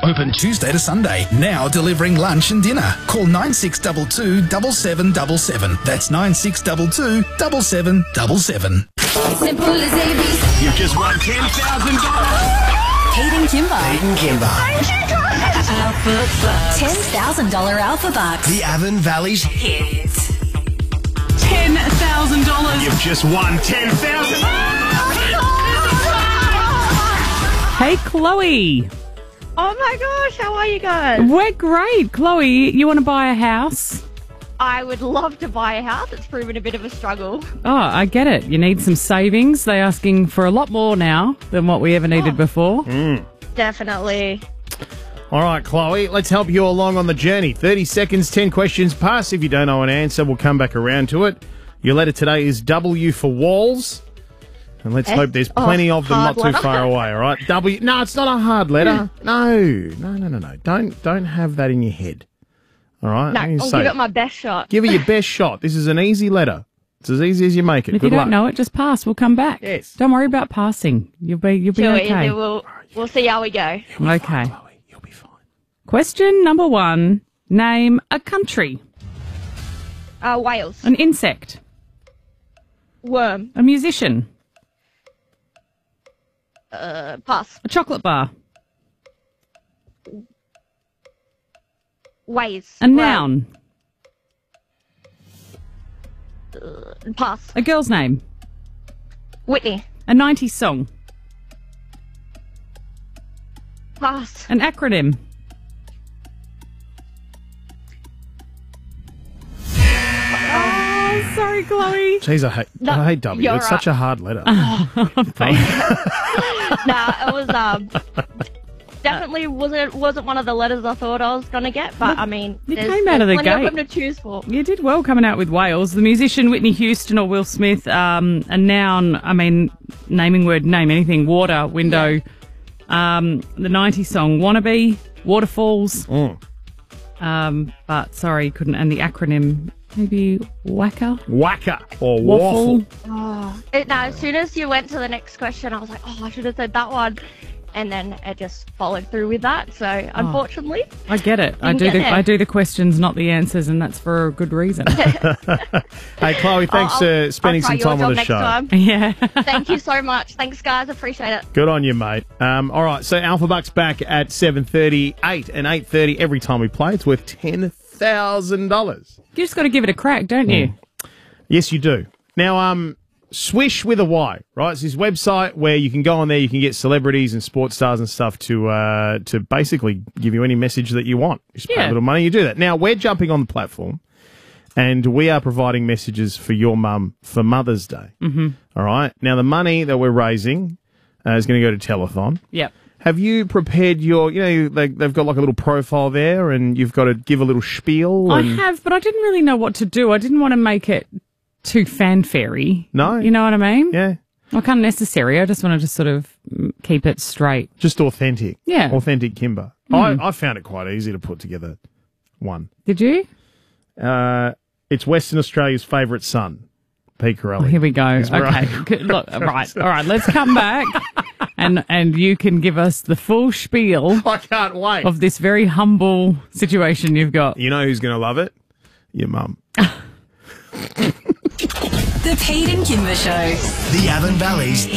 Open Tuesday to Sunday. Now delivering lunch and dinner. Call 9622 7777. That's 9622 7777. Simple as ABC. You've just won $10,000. Pete and Kimber. Alpha Bucks. $10,000 Alpha Bucks. The Avon Valley's hit. $10,000. You've just won $10,000. Hey, Chloe. Oh my gosh, how are you guys? We're great. Chloe, you want to buy a house? I would love to buy a house. It's proven a bit of a struggle. Oh, I get it. You need some savings. They're asking for a lot more now than what we ever needed before. Definitely. All right, Chloe, let's help you along on the journey. 30 seconds, 10 questions pass. If you don't know an answer, we'll come back around to it. Your letter today is W for walls. And let's hope there's plenty of them not too far away, all right? W. No, it's not a hard letter. No. Don't have that in your head. All right? No, I'll give it my best shot. Give it your best shot. This is an easy letter. It's as easy as you make it. If Good you luck. don't know it, just pass. We'll come back. Yes. Don't worry about passing. You'll be Too okay. easy. We'll see how we go. Okay. Chloe, you'll be fine. Question number 1. Name a country. Wales. An insect. Worm. A musician. Pass. A chocolate bar. Ways. A noun. Pass. A girl's name. Whitney. A 90s song. Pass. An acronym. Oh, sorry, Chloe. Jeez, I hate W. you're It's such a hard letter. Nah, it was definitely wasn't one of the letters I thought I was gonna get. But I mean, You there's came out of the plenty gate. of them to choose for. You did well coming out with Wales. The musician Whitney Houston or Will Smith. A noun, I mean, naming word, name anything. Water, window. The 90s song, Wannabe, Waterfalls. But sorry, couldn't. And the acronym, maybe Whacker? Whacker or Waffle. waffle. As soon as you went to the next question, I was like, I should have said that one. And then it just followed through with that. So, unfortunately. I get it. I do the questions, not the answers, and that's for a good reason. Hey, Chloe, thanks for spending some time on the show. Time. Yeah. Thank you so much. Thanks, guys. Appreciate it. Good on you, mate. All right, so Alpha Bucks back at 7:30, 8 and 8:30 every time we play. It's worth $10,000. You just got to give it a crack, don't you? Yes, you do. Now, Swish with a Y, right? It's this website where you can go on there, you can get celebrities and sports stars and stuff to basically give you any message that you want. You just pay a little money, you do that. Now, we're jumping on the platform and we are providing messages for your mum for Mother's Day. Mm-hmm. All right? Now, the money that we're raising is going to go to Telethon. Yep. Have you prepared your, they've got like a little profile there and you've got to give a little spiel? I have, but I didn't really know what to do. I didn't want to make it too fanfare-y. No. You know what I mean? Yeah. Like unnecessary. I just want to just sort of keep it straight. Just authentic. Yeah. Authentic Kimber. I found it quite easy to put together one. Did you? It's Western Australia's favourite son, Pete Corelli. Here we go. He's Okay. right. Look, right. All right. Let's come back and you can give us the full spiel I can't wait. of this very humble situation you've got. You know who's going to love it? Your mum. The Pete and Kimber Show. The Avon Valley's